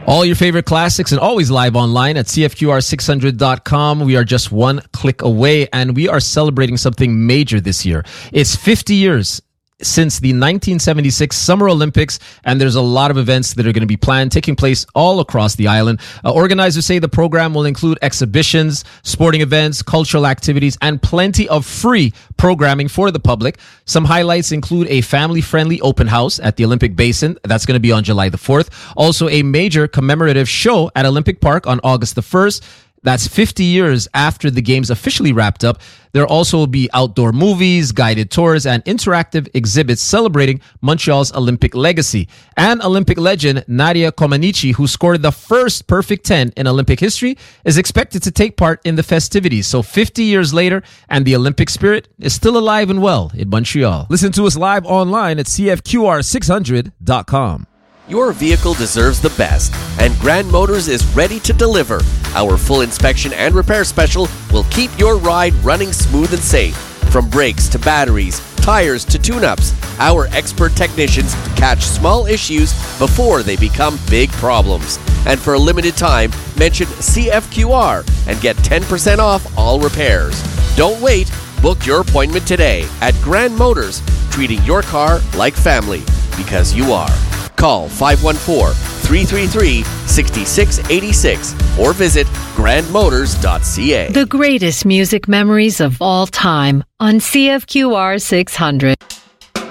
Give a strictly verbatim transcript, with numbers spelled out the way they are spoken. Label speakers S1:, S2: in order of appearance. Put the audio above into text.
S1: All your favorite classics and always live online at C F Q R six hundred dot com. We are just one click away and we are celebrating something major this year. It's fifty years since the nineteen seventy-six Summer Olympics, and there's a lot of events that are going to be planned, taking place all across the island. Uh, organizers say the program will include exhibitions, sporting events, cultural activities, and plenty of free programming for the public. Some highlights include a family-friendly open house at the Olympic Basin. That's going to be on July the fourth. Also, a major commemorative show at Olympic Park on August the first. That's fifty years after the games officially wrapped up. There also will be outdoor movies, guided tours, and interactive exhibits celebrating Montreal's Olympic legacy. And Olympic legend Nadia Comaneci, who scored the first perfect ten in Olympic history, is expected to take part in the festivities. So fifty years later, and the Olympic spirit is still alive and well in Montreal.
S2: Listen to us live online at C F Q R six hundred dot com.
S3: Your vehicle deserves the best, and Grand Motors is ready to deliver. Our full inspection and repair special will keep your ride running smooth and safe. From brakes to batteries, tires to tune-ups, our expert technicians catch small issues before they become big problems. And for a limited time, mention C F Q R and get ten percent off all repairs. Don't wait. Book your appointment today at Grand Motors, treating your car like family, because you are. Call five one four, three three three, six six eight six or visit grand motors dot c a.
S4: The greatest music memories of all time on C F Q R six hundred.